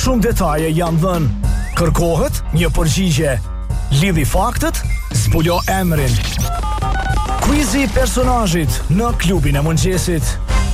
shumë detaje janë dhënë. Kërkohet një përgjigje. Lidhi faktet, zbulo emrin. Quizi i personazhit në klubin e mëngjesit.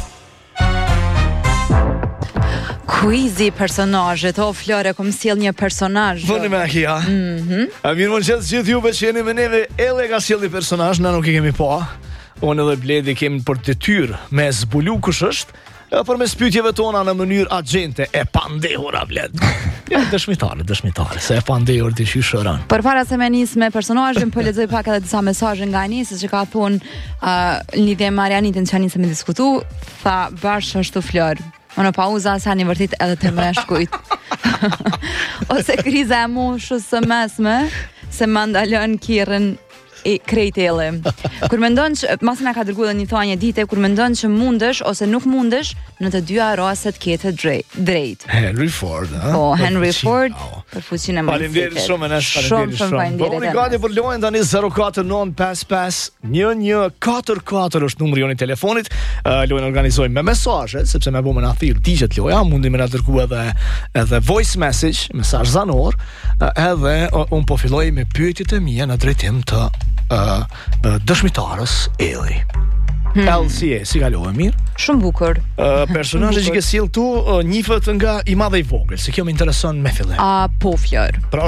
Quizi i personazhit. O Flore, kom sjell një personazh. Vëni me kia. A mirë mëngjes gjithë juve që jeni me neve. Elle ka sjell një personazh, na nuk i kemi pa. Unë edhe Bledi kemi për detyrë me zbulu kush është. Për mes pyetjeve tona në mënyrë agjente e pandehura Bled. Ja, dëshmitare, se e pandehur të shishëran. Përpara se me nis me personazhin, po lexoj pak edhe disa mesazhe nga Anisë që ka thonë në lidhje me Marianitin që anisëm me diskutu, tha bash ashtu Flor. Në pauza sa një vërtit edhe të më shkujt. Ose kriza e moshës së mesme se më ndalon kirrën i krejtele. Kur mendon që mos na ka dërguar një thonjë dite, kur mendon që mundesh ose nuk mundesh, në të dyja raste të ketë drejt. Henry Ford, ha? Po, Henry Ford për fuqinë e mëndjetit. Faleminderit shumë, faleminderit. Po unë gati për lojën tani 049551144 është numri jonë i telefonit. Lojën organizojmë me mesazhe, sepse më bëmë na thirr digjet loja, mundi më na dërguar edhe voice message, mesazh zanor, edhe un po filloj me pyetjet e mia në drejtim të dëshmitarës Elli. LCA, si kalove mirë? Shumë bukur. Personazhi që ke sjell tu njihet nga i madh dhe i vogël, se kjo më intereson me fillim. Po Flor.